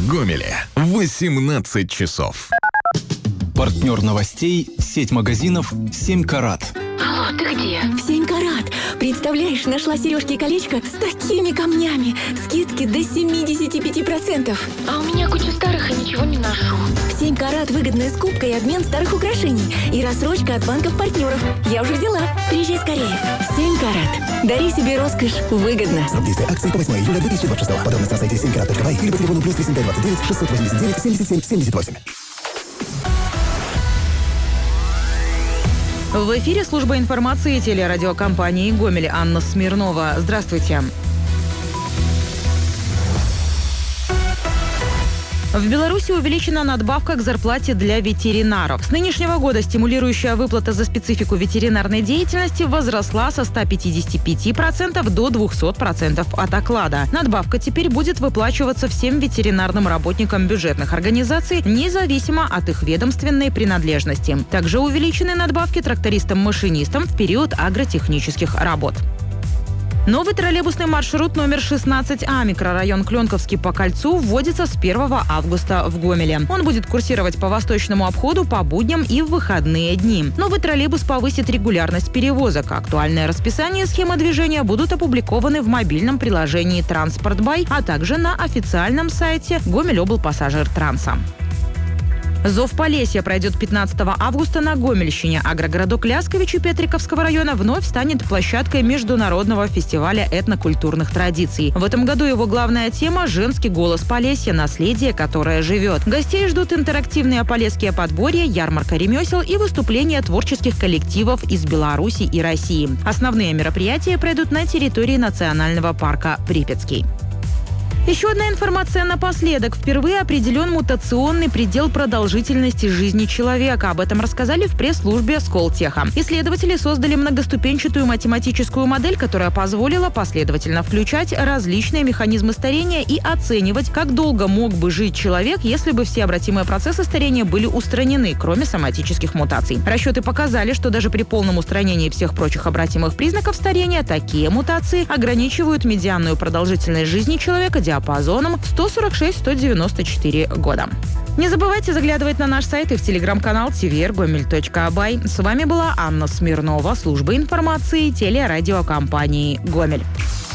Гомеле 18 часов. Партнер новостей – сеть магазинов «7 карат». Алло, ты где? В 7 карат. Представляешь, нашла сережки и колечко с такими камнями. Скидки до 75%. А у меня куча старых и ничего не ношу. В 7 карат выгодная скупка и обмен старых украшений. И рассрочка от банков-партнеров. Я уже взяла. Приезжай скорее. 7 карат. Дари себе роскошь выгодно. Срок действия акции по 8 июля 2026. Подробности на сайте 7karat.by или по телефону +8 529 689 77 78. В эфире служба информации телерадиокомпании «Гомель». Анна Смирнова. Здравствуйте. В Беларуси увеличена надбавка к зарплате для ветеринаров. С нынешнего года стимулирующая выплата за специфику ветеринарной деятельности возросла со 155% до 200% от оклада. Надбавка теперь будет выплачиваться всем ветеринарным работникам бюджетных организаций, независимо от их ведомственной принадлежности. Также увеличены надбавки трактористам-машинистам в период агротехнических работ. Новый троллейбусный маршрут номер 16А, микрорайон Кленковский по кольцу, вводится с 1 августа в Гомеле. Он будет курсировать по восточному обходу по будням и в выходные дни. Новый троллейбус повысит регулярность перевозок. Актуальное расписание и схема движения будут опубликованы в мобильном приложении «Транспортбай», а также на официальном сайте Гомель-облпассажиртранса. Зов Полесья пройдет 15 августа на Гомельщине. Агрогородок Лясковичи Петриковского района вновь станет площадкой международного фестиваля этнокультурных традиций. В этом году его главная тема – «Женский голос Полесья. Наследие, которое живет». Гостей ждут интерактивные полесские подборья, ярмарка ремесел и выступления творческих коллективов из Беларуси и России. Основные мероприятия пройдут на территории национального парка Припятский. Еще одна информация напоследок. Впервые определен мутационный предел продолжительности жизни человека. Об этом рассказали в пресс-службе Сколтеха. Исследователи создали многоступенчатую математическую модель, которая позволила последовательно включать различные механизмы старения и оценивать, как долго мог бы жить человек, если бы все обратимые процессы старения были устранены, кроме соматических мутаций. Расчеты показали, что даже при полном устранении всех прочих обратимых признаков старения, такие мутации ограничивают медианную продолжительность жизни человека диапазоном в 146-194 года. Не забывайте заглядывать на наш сайт и в телеграм-канал tvrgomel.by. С вами была Анна Смирнова, служба информации телерадиокомпании «Гомель».